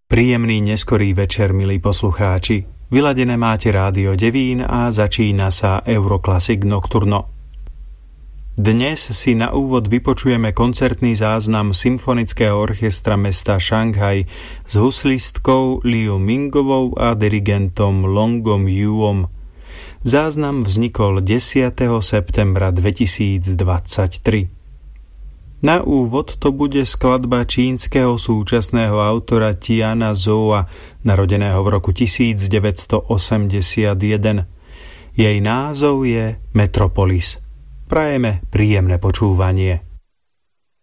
Príjemný neskorý večer, milí poslucháči. Vyladené máte Rádio Devín a začína sa Euroclassic Nocturno. Dnes si na úvod vypočujeme koncertný záznam Symfonického orchestra mesta Šanghaj s huslistkou Liu Mingovou a dirigentom Longom Yuom. Záznam vznikol 10. septembra 2023. Na úvod to bude skladba čínskeho súčasného autora Tiana Zoua, narodeného v roku 1981. Jej názov je Metropolis. Prajeme príjemné počúvanie.